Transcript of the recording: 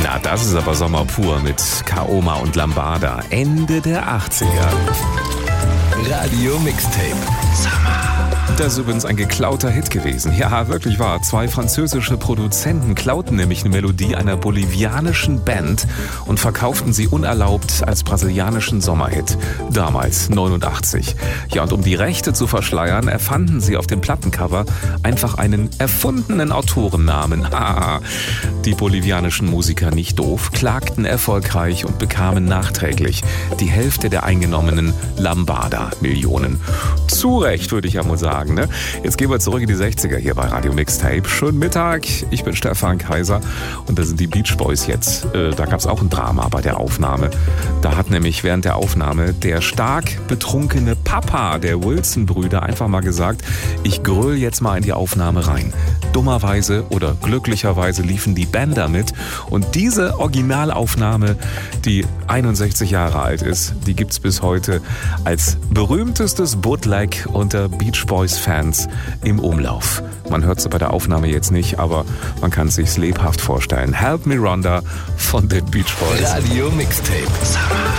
Na, das ist aber Sommer pur mit Kaoma und Lambada. Ende der 80er. Radio Mixtape. Summer. Das ist übrigens ein geklauter Hit gewesen. Ja, wirklich wahr. 2 französische Produzenten klauten nämlich eine Melodie einer bolivianischen Band und verkauften sie unerlaubt als brasilianischen Sommerhit. Damals, 89. Ja, und um die Rechte zu verschleiern, erfanden sie auf dem Plattencover einfach einen erfundenen Autorennamen. Die bolivianischen Musiker, nicht doof, klagten erfolgreich und bekamen nachträglich die Hälfte der eingenommenen Lambada-Millionen. Zu Recht, würde ich ja mal sagen. Ne? Jetzt gehen wir zurück in die 60er hier bei Radio Mixtape. Schönen Mittag, ich bin Stefan Kaiser und das sind die Beach Boys jetzt. Da gab es auch ein Drama bei der Aufnahme. Da hat nämlich während der Aufnahme der stark betrunkene Papa der Wilson-Brüder einfach mal gesagt, ich gröl jetzt mal in die Aufnahme rein. Dummerweise oder glücklicherweise liefen die Bänder mit und diese Originalaufnahme, die 61 Jahre alt ist, die gibt's bis heute als berühmtestes Bootleg unter Beach Boys-Fans im Umlauf. Man hört sie bei der Aufnahme jetzt nicht, aber man kann es sich lebhaft vorstellen. Help Me Rhonda von den Beach Boys. Radio Mixtape. Summer.